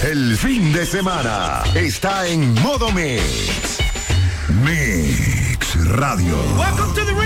El fin de semana está en modo Mix. Mix Radio.